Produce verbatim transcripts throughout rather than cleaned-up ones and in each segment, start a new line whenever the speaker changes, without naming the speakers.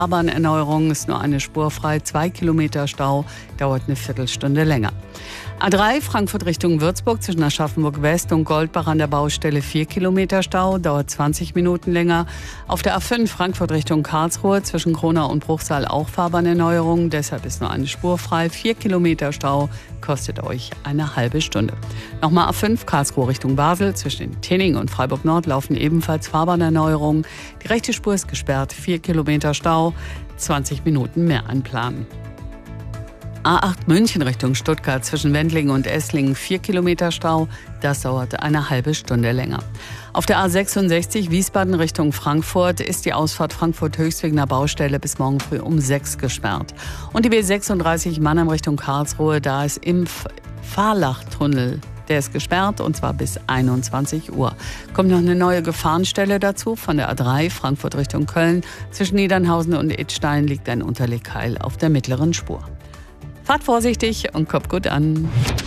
Fahrbahnerneuerung ist nur eine Spur frei, zwei Kilometer Stau, dauert eine Viertelstunde länger. A drei Frankfurt Richtung Würzburg zwischen Aschaffenburg West und Goldbach an der Baustelle vier Kilometer Stau, dauert zwanzig Minuten länger. Auf der A fünf Frankfurt Richtung Karlsruhe zwischen Kronau und Bruchsal auch Fahrbahnerneuerung, deshalb ist nur eine Spur frei, vier Kilometer Stau, kostet euch eine halbe Stunde. Nochmal A fünf Karlsruhe Richtung Basel zwischen Tinning und Freiburg Nord laufen ebenfalls Fahrbahnerneuerungen. Die rechte Spur ist gesperrt, vier Kilometer Stau, zwanzig Minuten mehr einplanen. A acht München Richtung Stuttgart zwischen Wendlingen und Esslingen vier Kilometer Stau, das dauert eine halbe Stunde länger. Auf der A sechsundsechzig Wiesbaden Richtung Frankfurt ist die Ausfahrt Frankfurt-Höchstwegener Baustelle bis morgen früh um sechs gesperrt. Und die B sechsunddreißig Mannheim Richtung Karlsruhe, da ist im Fahrlachtunnel, der ist gesperrt und zwar bis einundzwanzig Uhr. Kommt noch eine neue Gefahrenstelle dazu von der A drei Frankfurt Richtung Köln. Zwischen Niedernhausen und Idstein liegt ein Unterlegkeil auf der mittleren Spur. Fahrt vorsichtig und kommt gut an.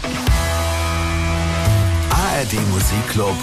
A R D Musikclub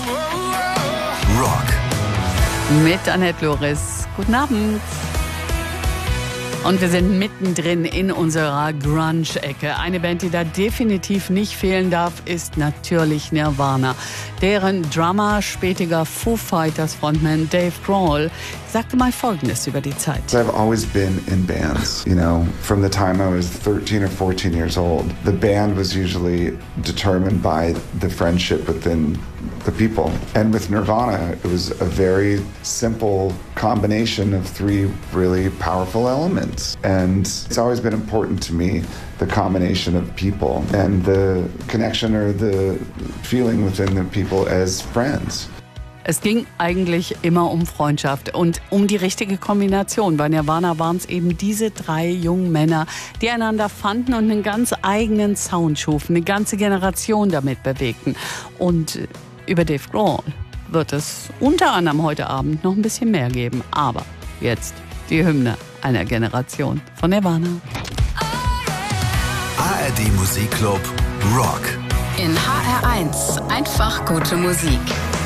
Rock.
Mit Annette Loris. Guten Abend. Und wir sind mittendrin in unserer Grunge-Ecke. Eine Band, die da definitiv nicht fehlen darf, ist natürlich Nirvana. Deren Drummer, spätiger Foo Fighters Frontman Dave Grohl sagte mal Folgendes über die Zeit.
I've always been in bands, you know, from the time I was thirteen or fourteen years old. The band was usually determined by the friendship within the people. And with Nirvana, it was a very simple combination of three really powerful elements. And it's always been important to me, the combination of people and the connection or the feeling within the people as friends.
Es ging eigentlich immer um Freundschaft und um die richtige Kombination. Bei Nirvana waren es eben diese drei jungen Männer, die einander fanden und einen ganz eigenen Sound schufen, eine ganze Generation damit bewegten. Und über Dave Grohl wird es unter anderem heute Abend noch ein bisschen mehr geben. Aber jetzt die Hymne einer Generation von Nirvana.
A R D Musikclub Rock.
In H R eins einfach gute Musik.